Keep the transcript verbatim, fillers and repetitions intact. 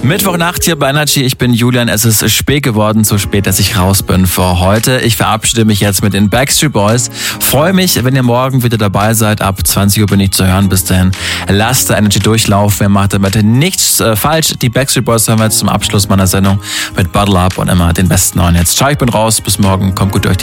Mittwochnacht hier bei Energy. Ich bin Julian. Es ist spät geworden, so spät, dass ich raus bin für heute. Ich verabschiede mich jetzt mit den Backstreet Boys. Freue mich, wenn ihr morgen wieder dabei seid. Ab zwanzig Uhr bin ich zu hören. Bis dahin lasst der Energy durchlaufen. Ihr macht damit nichts äh, falsch. Die Backstreet Boys hören wir jetzt zum Abschluss meiner Sendung mit Bottle Up und immer den besten neuen Hits. Ciao, ich bin raus. Bis morgen. Kommt gut durch die